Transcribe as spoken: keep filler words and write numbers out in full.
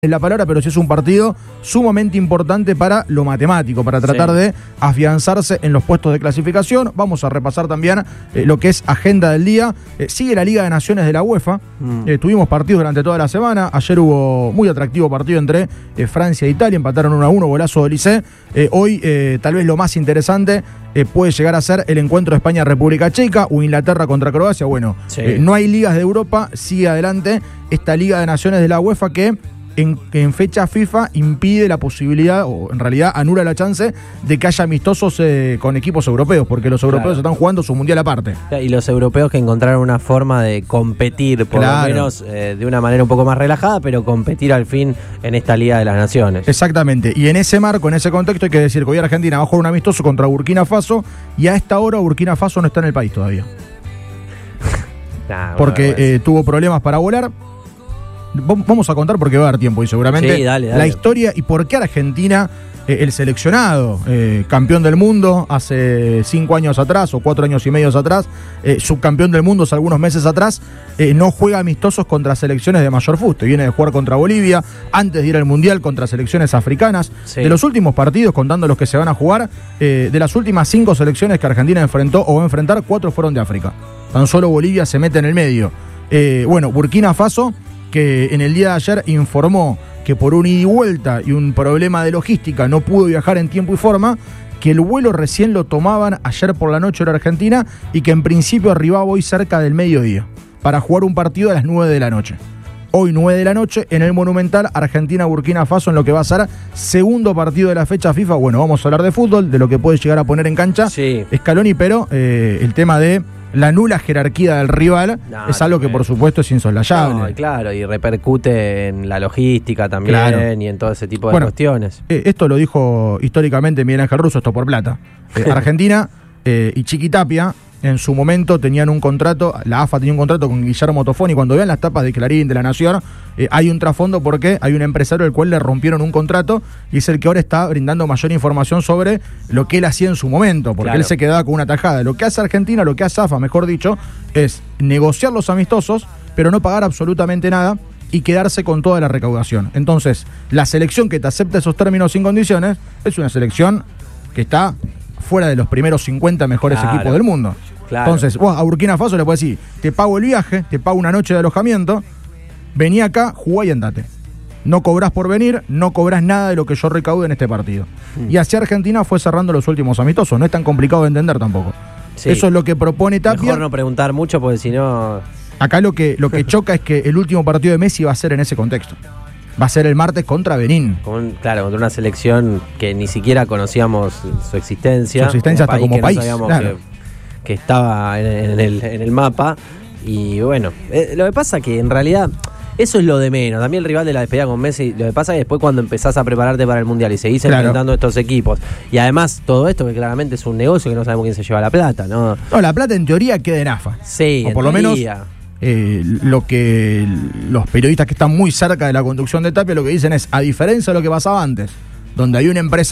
es la palabra, pero sí es un partido sumamente importante para lo matemático, para tratar sí. de afianzarse en los puestos de clasificación. Vamos a repasar también eh, lo que es agenda del día. Eh, sigue la Liga de Naciones de la UEFA. Mm. Eh, tuvimos partidos durante toda la semana. Ayer hubo muy atractivo partido entre eh, Francia e Italia. Empataron uno a uno, golazo de Olise. Eh, hoy, eh, tal vez lo más interesante eh, puede llegar a ser el encuentro de España-República Checa o Inglaterra contra Croacia. Bueno, sí. eh, no hay ligas de Europa. Sigue adelante esta Liga de Naciones de la UEFA que En, en fecha FIFA impide la posibilidad, o en realidad anula la chance de que haya amistosos eh, con equipos europeos, porque los europeos claro. están jugando su mundial aparte. Y los europeos que encontraron una forma de competir, por claro. lo menos eh, de una manera un poco más relajada, pero competir al fin en esta Liga de las Naciones. Exactamente, y en ese marco, en ese contexto, hay que decir que hoy Argentina va a jugar un amistoso contra Burkina Faso, y a esta hora Burkina Faso no está en el país todavía. nah, porque eh, tuvo problemas para volar. Vamos a contar porque va a dar tiempo y seguramente sí, dale, dale. la historia y por qué Argentina, eh, el seleccionado, eh, campeón del mundo hace cinco años atrás o cuatro años y medio atrás, eh, subcampeón del mundo hace algunos meses atrás, eh, no juega amistosos contra selecciones de mayor fuste. Viene de jugar contra Bolivia, antes de ir al Mundial contra selecciones africanas. Sí. De los últimos partidos, contando los que se van a jugar, eh, de las últimas cinco selecciones que Argentina enfrentó o va a enfrentar, cuatro fueron de África. Tan solo Bolivia se mete en el medio. Eh, bueno, Burkina Faso, que en el día de ayer informó que por un ida y vuelta y un problema de logística no pudo viajar en tiempo y forma, que el vuelo recién lo tomaban ayer por la noche hora argentina y que en principio arribaba hoy cerca del mediodía para jugar un partido a las nueve de la noche. Hoy nueve de la noche en el Monumental, Argentina-Burkina Faso, en lo que va a ser segundo partido de la fecha FIFA. Bueno, vamos a hablar de fútbol, de lo que puede llegar a poner en cancha sí. Scaloni, pero eh, el tema de la nula jerarquía del rival no, es algo que por supuesto es insoslayable. No, claro, y repercute en la logística también claro. y en todo ese tipo de bueno, cuestiones. Eh, esto lo dijo históricamente Miguel Ángel Russo, esto por plata. Eh, Argentina eh, y Chiquitapia en su momento tenían un contrato, la A F A tenía un contrato con Guillermo Tofoni. Cuando vean las tapas de Clarín, de La Nación, eh, hay un trasfondo porque hay un empresario al cual le rompieron un contrato y es el que ahora está brindando mayor información sobre lo que él hacía en su momento, porque claro. él se quedaba con una tajada. Lo que hace Argentina, lo que hace A F A, mejor dicho, es negociar los amistosos, pero no pagar absolutamente nada y quedarse con toda la recaudación. Entonces, la selección que te acepta esos términos sin condiciones es una selección que está fuera de los primeros cincuenta mejores claro. equipos del mundo. Claro. Entonces, vos a Burkina Faso le podés decir, te pago el viaje, te pago una noche de alojamiento, vení acá, jugá y andate. No cobrás por venir, no cobrás nada de lo que yo recaude en este partido. Mm. Y así Argentina fue cerrando los últimos amistosos. No es tan complicado de entender tampoco. Sí. Eso es lo que propone Tapia. Mejor no preguntar mucho porque si no... Acá lo que, lo que choca es que el último partido de Messi va a ser en ese contexto. Va a ser el martes contra Benín. Con, claro, contra una selección que ni siquiera conocíamos su existencia. Su existencia hasta como país. No sabíamos claro. que, que estaba en, en, el, en el mapa. Y bueno, eh, lo que pasa que en realidad eso es lo de menos. También el rival de la despedida con Messi, lo que pasa es que después cuando empezás a prepararte para el Mundial y seguís claro. enfrentando a estos equipos. Y además todo esto que claramente es un negocio que no sabemos quién se lleva la plata, ¿no? No, la plata en teoría queda en A F A. Sí, o por lo menos Eh, lo que los periodistas que están muy cerca de la conducción de Tapia lo que dicen es, a diferencia de lo que pasaba antes, donde hay una empresa